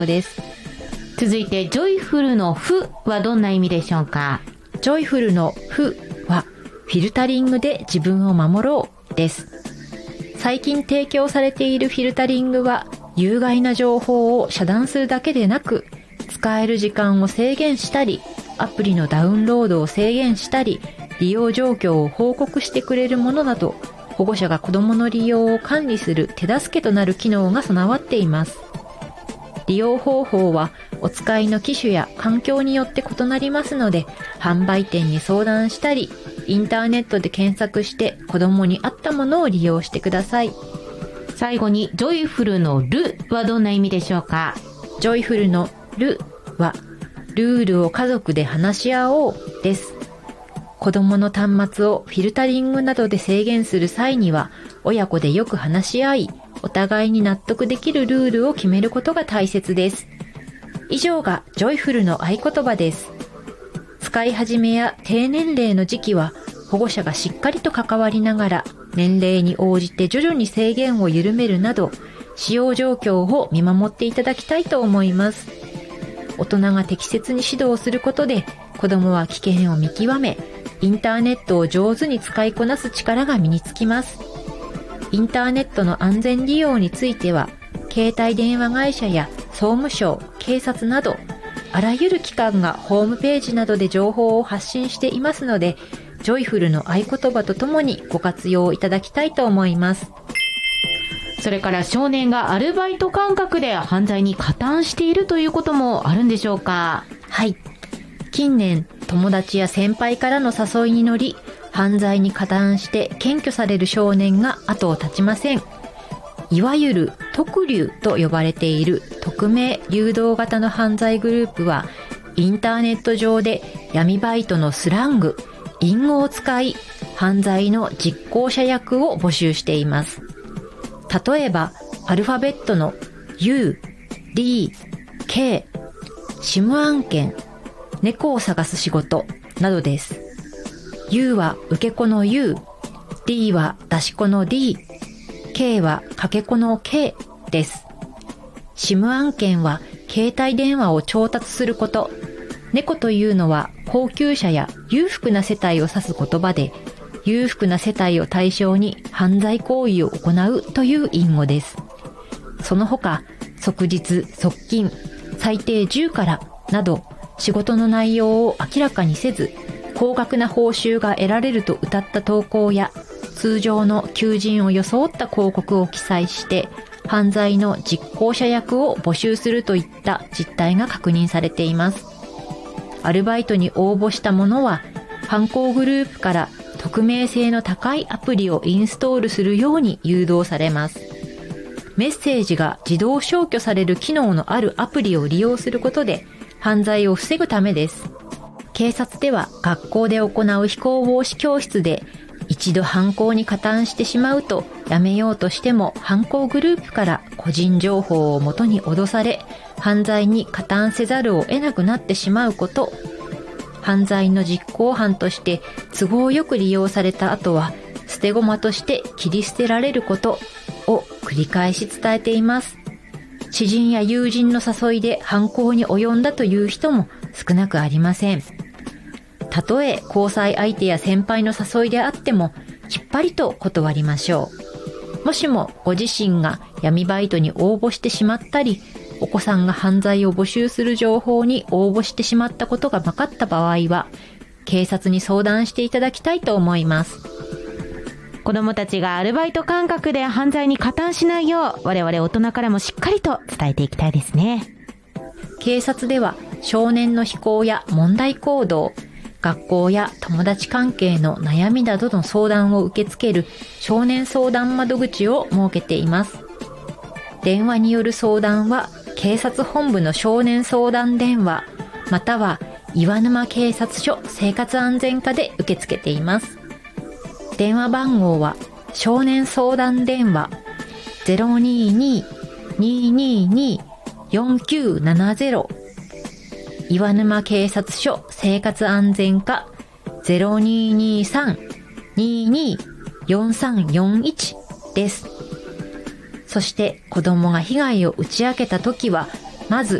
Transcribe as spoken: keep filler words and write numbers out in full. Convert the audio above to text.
です。 続いてジョイフルのフはどんな意味でしょうか？ ジョイフルのフはフィルタリングで自分を守ろうです。最近提供されているフィルタリングは有害な情報を遮断するだけでなく、使える時間を制限したり、アプリのダウンロードを制限したり、利用状況を報告してくれるものなど、保護者が子どもの利用を管理する手助けとなる機能が備わっています。利用方法はお使いの機種や環境によって異なりますので、販売店に相談したり、インターネットで検索して子どもに合ったものを利用してください。 最後にジョイフルのルはどんな意味でしょうか？ ジョイフルのルはルールを家族で話し合おうです。子供の端末をフィルタリングなどで制限する際には、親子でよく話し合い、お互いに納得できるルールを決めることが大切です。以上がジョイフルの合言葉です。使い始めや低年齢の時期は、保護者がしっかりと関わりながら、年齢に応じて徐々に制限を緩めるなど、使用状況を見守っていただきたいと思います。大人が適切に指導することで、子どもは危険を見極め、インターネットを上手に使いこなす力が身につきます。インターネットの安全利用については、携帯電話会社や総務省、警察など、あらゆる機関がホームページなどで情報を発信していますので、ジョイフルの合言葉とともにご活用いただきたいと思います。 それから少年がアルバイト感覚で犯罪に加担しているということもあるんでしょうか？ はい。近年、友達や先輩からの誘いに乗り、犯罪に加担して検挙される少年が後を絶ちません。いわゆる特流と呼ばれている匿名誘導型の犯罪グループは、インターネット上で闇バイトのスラング、隠語を使い、犯罪の実行者役を募集しています。例えば、アルファベットの U、D、K、シム案件、猫を探す仕事などです。U は受け子の U、D は出し子の D、K はかけ子の K です。シム案件は携帯電話を調達すること。猫というのは高級車や裕福な世帯を指す言葉で、裕福な世帯を対象に犯罪行為を行うという隠語です。その他、即日、即金、最低じゅうからなど、仕事の内容を明らかにせず、高額な報酬が得られると謳った投稿や、通常の求人を装った広告を記載して、犯罪の実行者役を募集するといった実態が確認されています。アルバイトに応募した者は、犯行グループから匿名性の高いアプリをインストールするように誘導されます。メッセージが自動消去される機能のあるアプリを利用することで、犯罪を防ぐためです。警察では学校で行う非行防止教室で、一度犯行に加担してしまうとやめようとしても犯行グループから個人情報をもとに脅され、犯罪に加担せざるを得なくなってしまうこと、犯罪の実行犯として都合よく利用された後は捨て駒として切り捨てられることを繰り返し伝えています。知人や友人の誘いで犯行に及んだという人も少なくありません。たとえ交際相手や先輩の誘いであってもきっぱりと断りましょう。もしもご自身が闇バイトに応募してしまったり、お子さんが犯罪を募集する情報に応募してしまったことが分かった場合は、警察に相談していただきたいと思います。 子どもたちがアルバイト感覚で犯罪に加担しないよう、我々大人からもしっかりと伝えていきたいですね。 警察では少年の非行や問題行動、学校や友達関係の悩みなどの相談を受け付ける少年相談窓口を設けています。電話による相談は警察本部の少年相談電話、または岩沼警察署生活安全課で受け付けています。電話番号は少年相談電話 ゼロにーにー にーにーにー よんきゅうななゼロ、岩沼警察署生活安全課 ゼロにーにーさん にーにー よんさんよんいち です。そして子供が被害を打ち明けたときは、 まず